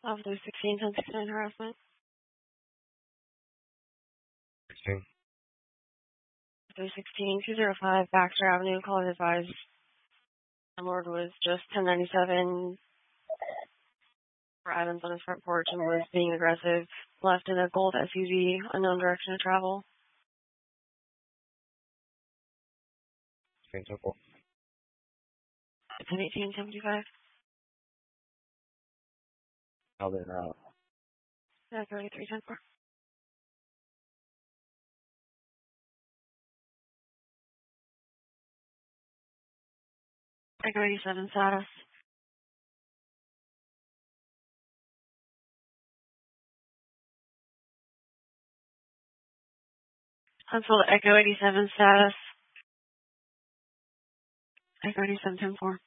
Officer 16, 1069 harassment. 16. Officer 16, 205 Baxter Avenue, calling advised. Landlord was just 1097 for items on his front porch and was being aggressive. Left in a gold SUV, unknown direction of travel. 16, 10-4. It's an 1875. How they out? Yeah, 3310. Echo 87 status. Cancel Echo 87 status. Echo 87 10-4.